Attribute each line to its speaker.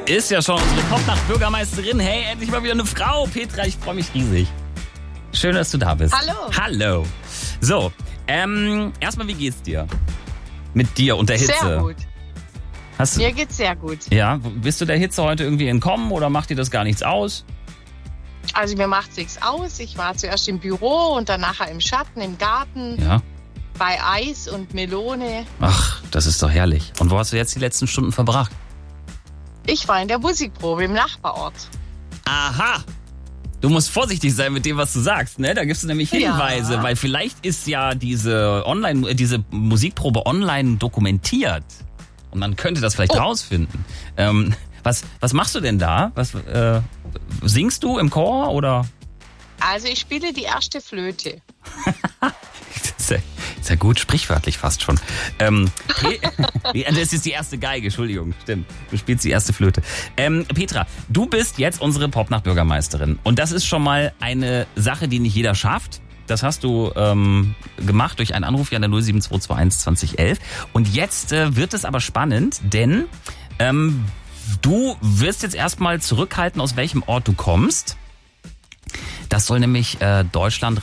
Speaker 1: ist ja schon unsere Popnacht-Bürgermeisterin. Hey, endlich mal wieder eine Frau. Petra, ich freue mich riesig. Schön, dass du da bist.
Speaker 2: Hallo.
Speaker 1: Hallo. So, erstmal, wie geht's dir? Mit dir und der Hitze?
Speaker 2: Sehr gut.
Speaker 1: Hast du,
Speaker 2: Mir geht's sehr gut.
Speaker 1: ja, bist du der Hitze heute irgendwie entkommen oder macht dir das gar nichts aus?
Speaker 2: Also mir macht's nichts aus. Ich war zuerst im Büro und dann nachher im Schatten, im Garten,
Speaker 1: Ja.
Speaker 2: bei Eis und Melone.
Speaker 1: Ach, das ist doch herrlich. Und wo hast du jetzt die letzten Stunden verbracht?
Speaker 2: Ich war in der Musikprobe im Nachbarort.
Speaker 1: Aha! Du musst vorsichtig sein mit dem, was du sagst, ne? Da gibst du nämlich Hinweise,
Speaker 2: Ja.
Speaker 1: weil vielleicht ist ja diese Musikprobe online dokumentiert. Und man könnte das vielleicht rausfinden. Was machst du denn da? Singst du im Chor oder?
Speaker 2: Also ich spiele die erste Flöte.
Speaker 1: Ist ja gut, sprichwörtlich fast schon. Das ist die erste Geige, Entschuldigung, stimmt. Du spielst die erste Flöte. Petra, du bist jetzt unsere Popnacht-Bürgermeisterin. Und das ist schon mal eine Sache, die nicht jeder schafft. Das hast du gemacht durch einen Anruf hier an der 07221 2011. Und jetzt wird es aber spannend, denn du wirst jetzt erstmal zurückhalten, aus welchem Ort du kommst. Das soll nämlich Deutschland